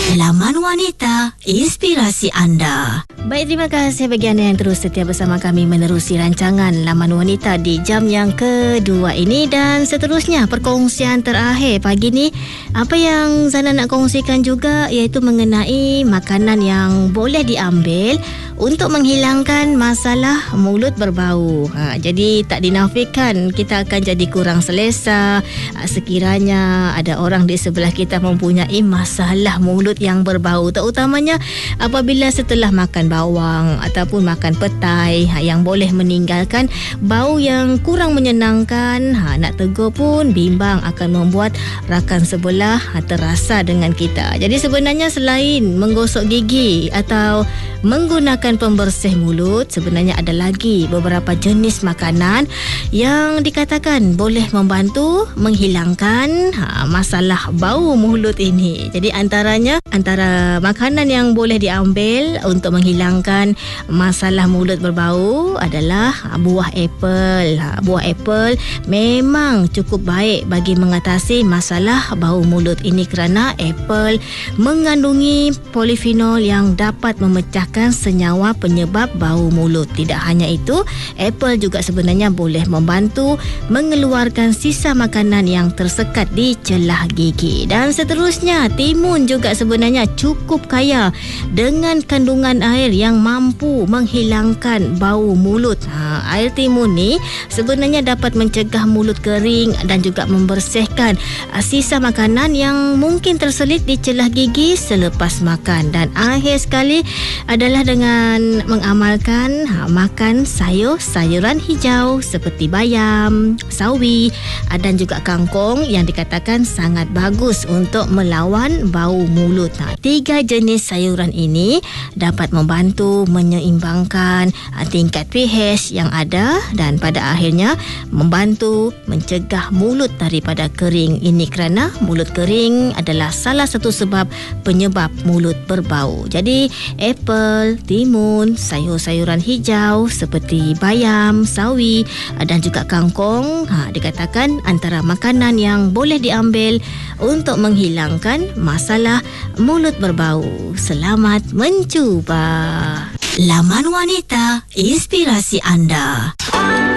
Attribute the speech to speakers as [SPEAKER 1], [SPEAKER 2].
[SPEAKER 1] Laman Wanita, inspirasi anda. Baik, terima kasih bagi anda yang terus setia bersama kami menerusi rancangan Laman Wanita di jam yang kedua ini. Dan seterusnya, perkongsian terakhir pagi ni, apa yang Zana nak kongsikan juga iaitu mengenai makanan yang boleh diambil untuk menghilangkan masalah mulut berbau. Jadi tak dinafikan kita akan jadi kurang selesa sekiranya ada orang di sebelah kita mempunyai masalah mulut yang berbau, terutamanya apabila setelah makan bawang ataupun makan petai yang boleh meninggalkan bau yang kurang menyenangkan. Nak tegur pun bimbang akan membuat rakan sebelah terasa dengan kita. Jadi sebenarnya selain menggosok gigi atau menggunakan pembersih mulut, sebenarnya ada lagi beberapa jenis makanan yang dikatakan boleh membantu menghilangkan masalah bau mulut ini. Jadi antara makanan yang boleh diambil untuk menghilangkan masalah mulut berbau adalah buah apel. Buah apel memang cukup baik bagi mengatasi masalah bau mulut ini kerana apel mengandungi polifenol yang dapat memecahkan senyawa penyebab bau mulut. Tidak hanya itu, apel juga sebenarnya boleh membantu mengeluarkan sisa makanan yang tersekat di celah gigi. Dan seterusnya, timun juga sebenarnya cukup kaya dengan kandungan air yang mampu menghilangkan bau mulut. Air timun ni sebenarnya dapat mencegah mulut kering dan juga membersihkan sisa makanan yang mungkin terselit di celah gigi selepas makan. Dan akhir sekali adalah dengan mengamalkan makan sayuran hijau seperti bayam, sawi dan juga kangkung yang dikatakan sangat bagus untuk melawan bau mulut. 3 jenis sayuran ini dapat membantu menyeimbangkan tingkat pH yang ada dan pada akhirnya membantu mencegah mulut daripada kering. Ini kerana mulut kering adalah salah satu sebab penyebab mulut berbau. Jadi apel, timun, sayur-sayuran hijau seperti bayam, sawi dan juga kangkung dikatakan antara makanan yang boleh diambil untuk menghilangkan masalah mulut berbau. Selamat mencuba. Laman Wanita, inspirasi anda.